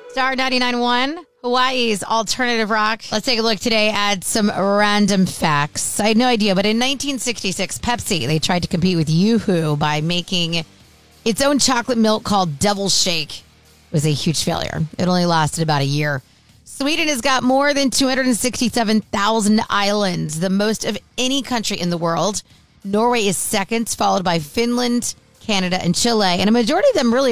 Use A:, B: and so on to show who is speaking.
A: Star 99.1, Hawaii's alternative rock. Let's take a look today at some random facts. I had no idea, but in 1966, Pepsi, they tried to compete with Yoo-Hoo by making its own chocolate milk called Devil Shake. It was a huge failure. It only lasted about a year. Sweden has got more than 267,000 islands, the most of any country in the world. Norway is second, followed by Finland, Canada, and Chile, and a majority of them really